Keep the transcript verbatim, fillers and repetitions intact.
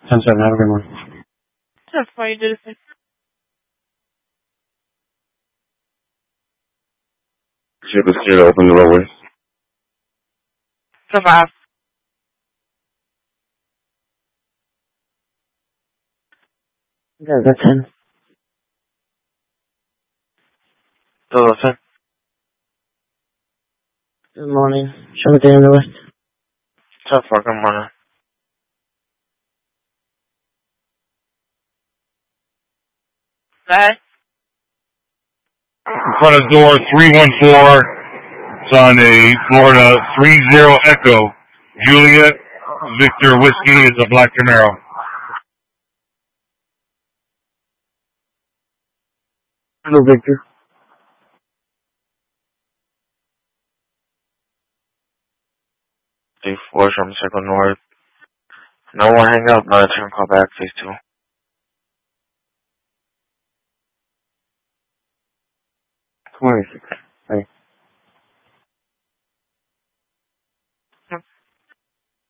ten seven, have a good morning. That's why you did it. Ship is clear to open the roadway. Survive. Yeah, that's ten. Todo ten. Good morning. Show the day on the west. ten four, good morning. Bye. In front of door three one four, Sunday, Florida, three zero Echo, Juliet, Victor Whiskey is a Black Camaro. Hello, Victor. three four, from Circle North. No one hang up, no turn call back, phase two. twenty-six. Bye.